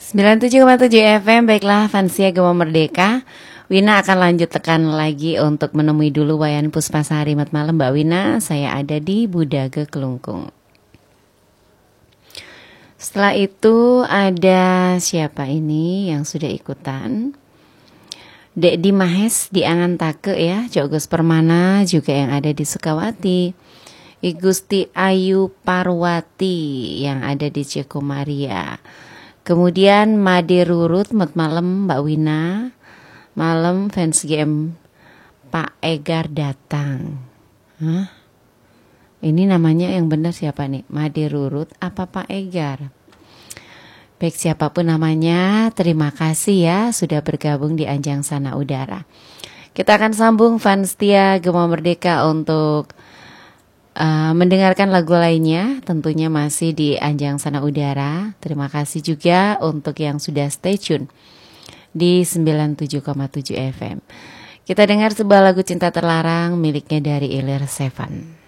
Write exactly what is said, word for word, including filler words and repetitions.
sembilan puluh tujuh koma tujuh F M. Baiklah Fansia Gema Merdeka, Wina akan lanjut tekan lagi untuk menemui dulu Wayan Puspasari. Mat malam Mbak Wina, saya ada di Budaga Kelungkung. Setelah itu ada siapa ini yang sudah ikutan? Dek di Mahes di Angantake ya, Jogos Permana juga yang ada di Sukawati. I Gusti Ayu Parwati yang ada di Cekomaria. Kemudian Made Rurut, mat malam Mbak Wina. Malam fans game Pak Egar datang. Hah? Ini namanya yang benar siapa nih? Made Rurut apa Pak Egar? Baik siapapun namanya, terima kasih ya sudah bergabung di Anjang Sana Udara. Kita akan sambung fans setia Gema Merdeka untuk Uh, mendengarkan lagu lainnya, tentunya masih di Anjang Sana Udara. Terima kasih juga untuk yang sudah stay tune di sembilan puluh tujuh koma tujuh F M. Kita dengar sebuah lagu cinta terlarang miliknya dari Ilir Seven.